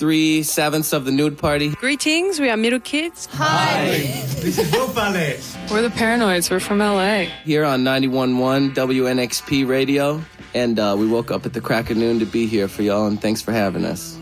3/7 of the nude party. Greetings, we are Middle Kids. Hi. This is Will Ballet. We're the Paranoids. We're from LA. Here on 91.1 WNXP Radio. And we woke up at the crack of noon to be here for y'all, and thanks for having us.